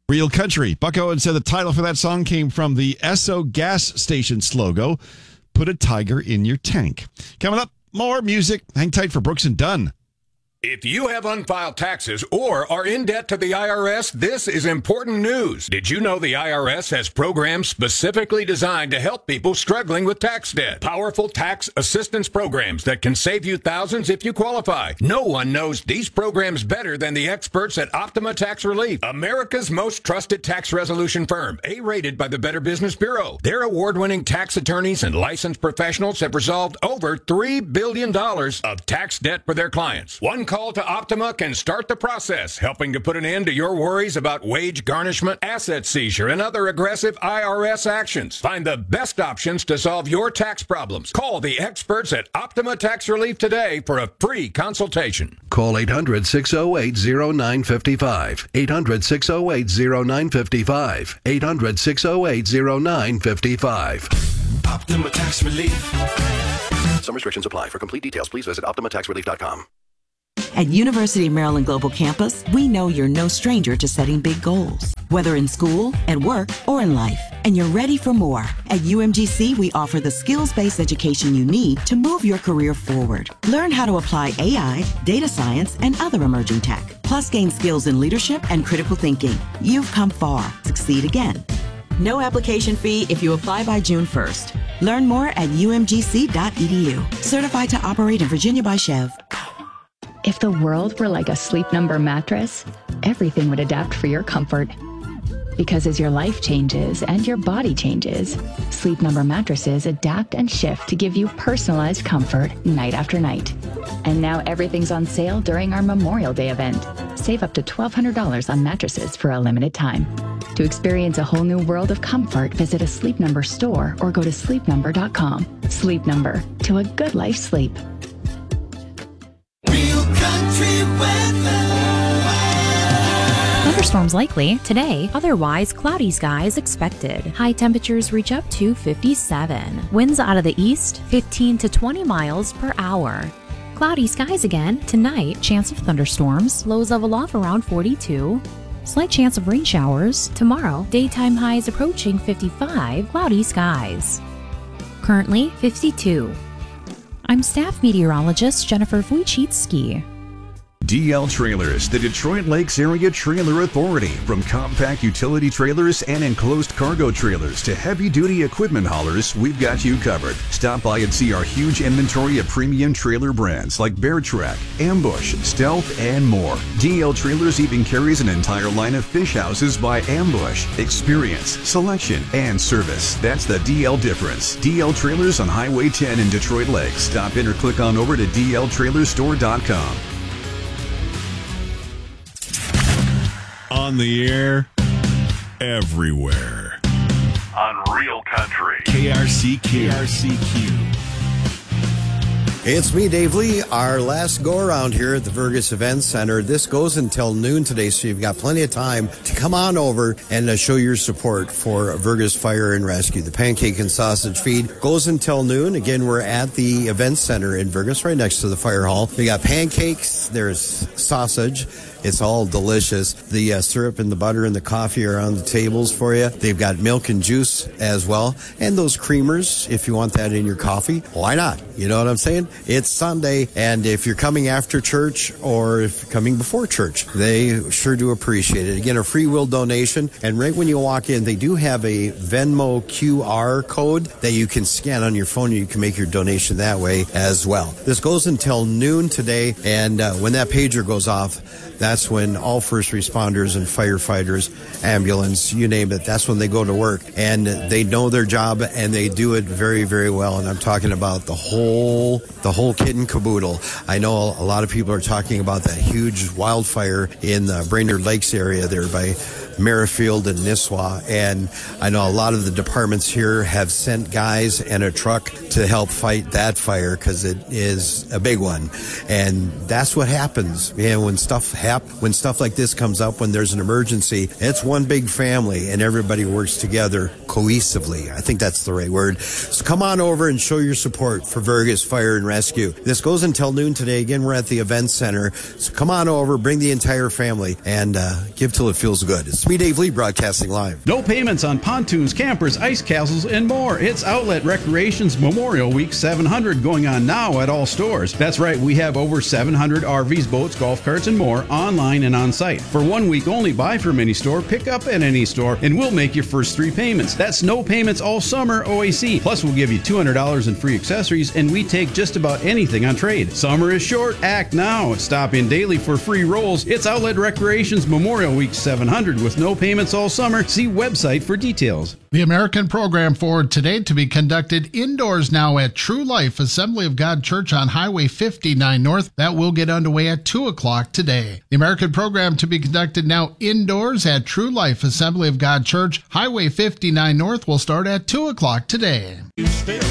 Real Country. Buck Owen said the title for that song came from the Esso gas station slogan, "Put a tiger in your tank." Coming up, more music. Hang tight for Brooks and Dunn. If you have unfiled taxes or are in debt to the IRS, this is important news. Did you know the IRS has programs specifically designed to help people struggling with tax debt? Powerful tax assistance programs that can save you thousands if you qualify. No one knows these programs better than the experts at Optima Tax Relief, America's most trusted tax resolution firm, A-rated by the Better Business Bureau. Their award-winning tax attorneys and licensed professionals have resolved over $3 billion of tax debt for their clients. One call to Optima can start the process, helping to put an end to your worries about wage garnishment, asset seizure, and other aggressive IRS actions. Find the best options to solve your tax problems. Call the experts at Optima Tax Relief today for a free consultation. Call 800-608-0955. 800-608-0955. 800-608-0955. Optima Tax Relief. Some restrictions apply. For complete details, please visit OptimaTaxRelief.com. At University of Maryland Global Campus, we know you're no stranger to setting big goals, whether in school, at work, or in life, and you're ready for more. At UMGC, we offer the skills-based education you need to move your career forward. Learn how to apply AI, data science, and other emerging tech, plus gain skills in leadership and critical thinking. You've come far. Succeed again. No application fee if you apply by June 1st. Learn more at umgc.edu. Certified to operate in Virginia by Chev. If the world were like a Sleep Number mattress, everything would adapt for your comfort. Because as your life changes and your body changes, Sleep Number mattresses adapt and shift to give you personalized comfort night after night. And now everything's on sale during our Memorial Day event. Save up to $1,200 on mattresses for a limited time. To experience a whole new world of comfort, visit a Sleep Number store or go to sleepnumber.com. Sleep Number, to a good life sleep. Real Country weather. Thunderstorms likely today, otherwise cloudy skies expected. High temperatures reach up to 57. Winds out of the east, 15 to 20 miles per hour. Cloudy skies again tonight, chance of thunderstorms, lows level off around 42. Slight chance of rain showers. Tomorrow, daytime highs approaching 55, cloudy skies. Currently 52. I'm staff meteorologist Jennifer Wojcicki. DL Trailers, the Detroit Lakes Area Trailer Authority. From compact utility trailers and enclosed cargo trailers to heavy-duty equipment haulers, we've got you covered. Stop by and see our huge inventory of premium trailer brands like Bear Track, Ambush, Stealth, and more. DL Trailers even carries an entire line of fish houses by Ambush. Experience, selection, and service. That's the DL difference. DL Trailers on Highway 10 in Detroit Lakes. Stop in or click on over to dltrailerstore.com. On the air, everywhere. On Real Country. KRCQ. It's me, Dave Lee, our last go-around here at the Vergus Event Center. This goes until noon today, so you've got plenty of time to come on over and show your support for Vergus Fire and Rescue. The pancake and sausage feed goes until noon. Again, we're at the Event Center in Vergus, right next to the fire hall. We got pancakes, there's sausage. It's all delicious. The syrup and the butter and the coffee are on the tables for you. They've got milk and juice as well. And those creamers, if you want that in your coffee, why not? You know what I'm saying? It's Sunday, and if you're coming after church or if you're coming before church, they sure do appreciate it. Again, a free will donation. And right when you walk in, they do have a Venmo QR code that you can scan on your phone, and you can make your donation that way as well. This goes until noon today, and when that pager goes off, that's when all first responders and firefighters, ambulance, you name it, that's when they go to work. And they know their job, and they do it very, very well. And I'm talking about the whole kit and caboodle. I know a lot of people are talking about that huge wildfire in the Brainerd Lakes area there by Merrifield and Nisswa. And I know a lot of the departments here have sent guys and a truck to help fight that fire because it is a big one. And that's what happens. When stuff happens gap. When stuff like this comes up, when there's an emergency, it's one big family and everybody works together cohesively. I think that's the right word. So come on over and show your support for Vergas Fire and Rescue. This goes until noon today. Again, we're at the event center. So come on over, bring the entire family, and give till it feels good. It's me, Dave Lee, broadcasting live. No payments on pontoons, campers, ice castles, and more. It's Outlet Recreation's Memorial Week 700 going on now at all stores. That's right, we have over 700 RVs, boats, golf carts, and more online and on site. For 1 week only, buy from any store, pick up at any store, and we'll make your first 3 payments. That's no payments all summer OAC. Plus, we'll give you $200 in free accessories, and we take just about anything on trade. Summer is short. Act now. Stop in daily for free rolls. It's Outlet Recreation's Memorial Week 700 with no payments all summer. See website for details. The American program for today to be conducted indoors now at True Life Assembly of God Church on Highway 59 North. That will get underway at 2 o'clock today. The American program to be conducted now indoors at True Life Assembly of God Church, Highway 59 North will start at 2 o'clock today.